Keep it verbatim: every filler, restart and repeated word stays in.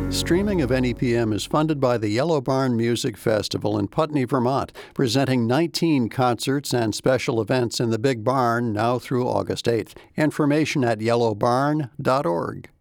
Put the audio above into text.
Streaming of N E P M is funded by the Yellow Barn Music Festival in Putney, Vermont, presenting nineteen concerts and special events in the Big Barn now through August eighth. Information at yellow barn dot org.